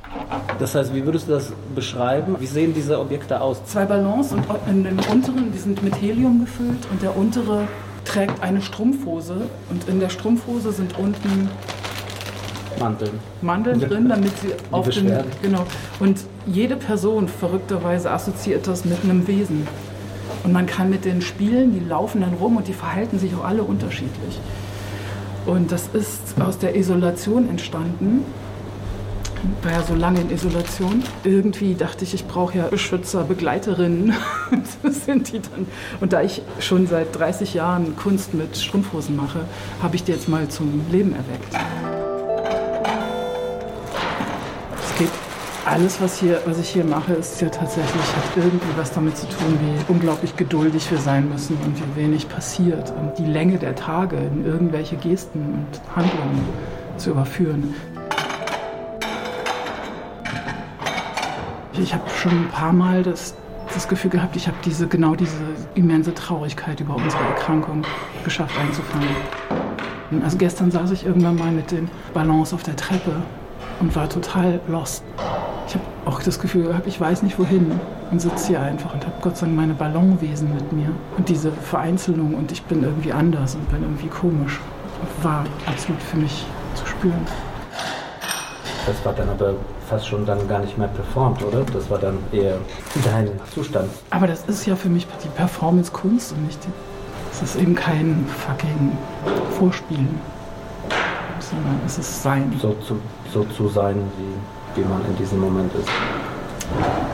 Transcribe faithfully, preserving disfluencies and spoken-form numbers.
Das heißt, wie würdest du das beschreiben? Wie sehen diese Objekte aus? Zwei Ballons und in dem unteren, die sind mit Helium gefüllt und der untere trägt eine Strumpfhose und in der Strumpfhose sind unten Mandeln. Mandeln drin, damit sie Die auf den... Beschwerden. Genau. Und jede Person verrückterweise assoziiert das mit einem Wesen. Und man kann mit denen spielen, die laufen dann rum und die verhalten sich auch alle unterschiedlich. Und das ist aus der Isolation entstanden. Ich war ja so lange in Isolation. Irgendwie dachte ich, ich brauche ja Beschützer, Begleiterinnen. Das sind die dann. Und da ich schon seit dreißig Jahren Kunst mit Strumpfhosen mache, habe ich die jetzt mal zum Leben erweckt. Es geht alles, was, hier, was ich hier mache, ist ja tatsächlich, hat irgendwie was damit zu tun, wie unglaublich geduldig wir sein müssen und wie wenig passiert. Und die Länge der Tage in irgendwelche Gesten und Handlungen zu überführen. Ich habe schon ein paar Mal das, das Gefühl gehabt, ich habe diese, genau diese immense Traurigkeit über unsere Erkrankung geschafft einzufangen. Also gestern saß ich irgendwann mal mit den Ballons auf der Treppe und war total lost. Ich habe auch das Gefühl gehabt, ich weiß nicht wohin und sitze hier einfach und habe Gott sei Dank meine Ballonwesen mit mir. Und diese Vereinzelung und ich bin irgendwie anders und bin irgendwie komisch, war absolut für mich zu spüren. Das war dann aber fast schon dann gar nicht mehr performt, oder? Das war dann eher dein Zustand. Aber das ist ja für mich die Performance-Kunst und nicht die, es ist eben kein fucking Vorspielen, sondern es ist Sein. So zu, so zu sein, wie, wie man in diesem Moment ist.